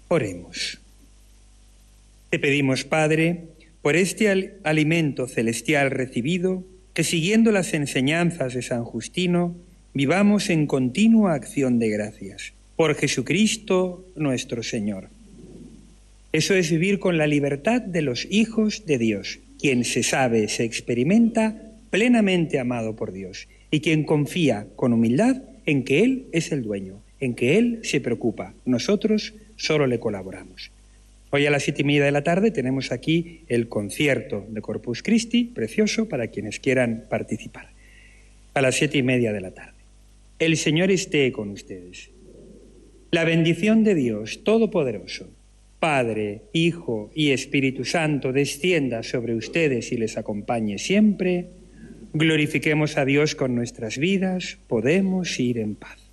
Oremos. Te pedimos, Padre, por este alimento celestial recibido, que siguiendo las enseñanzas de San Justino, vivamos en continua acción de gracias. Por Jesucristo nuestro Señor. Eso es vivir con la libertad de los hijos de Dios, quien se sabe, se experimenta plenamente amado por Dios y quien confía con humildad en que Él es el dueño, en que Él se preocupa. Nosotros solo le colaboramos. Hoy a las 7:30 de la tarde tenemos aquí el concierto de Corpus Christi, precioso para quienes quieran participar. A las 7:30 de la tarde. El Señor esté con ustedes. La bendición de Dios Todopoderoso, Padre, Hijo y Espíritu Santo, descienda sobre ustedes y les acompañe siempre. Glorifiquemos a Dios con nuestras vidas. Podemos ir en paz.